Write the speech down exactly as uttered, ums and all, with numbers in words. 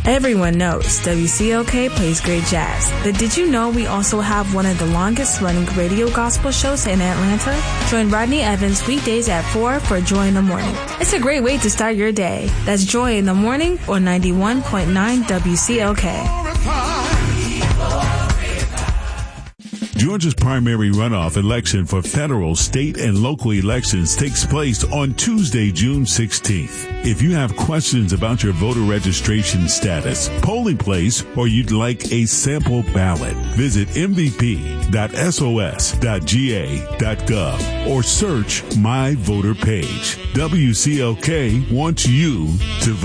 Everyone knows W C L K plays great jazz, but did you know we also have one of the longest running radio gospel shows in Atlanta? Join Rodney Evans weekdays at four for Joy in the Morning. It's a great way to start your day. That's Joy in the Morning on ninety-one point nine W C L K. Georgia's primary runoff election for federal, state, and local elections takes place on Tuesday, June sixteenth. If you have questions about your voter registration status, polling place, or you'd like a sample ballot, visit m v p dot s o s dot g a dot gov or search My Voter Page. W C L K wants you to vote.